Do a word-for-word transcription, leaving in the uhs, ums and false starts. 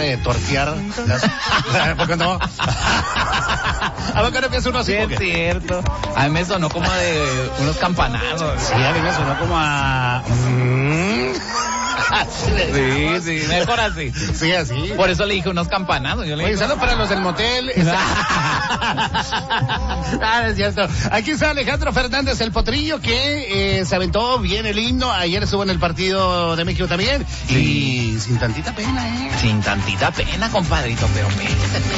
de tortear las... ¿A poco no? ¿A poco no empieza uno así? Sí, es cierto. A mí me sonó como de unos campanados. Sí, a mí me sonó como a... Sí, sí, mejor así. Sí, así. Por eso le dije unos campanados. Yo le Oye, dije, saludos para los del motel. Ah, es cierto. Aquí está Alejandro Fernández, el potrillo, que eh, se aventó bien el himno. Ayer estuvo en el partido de México también. Sí. Y sin tantita pena, ¿eh? sin tantita pena, compadrito, pero métete.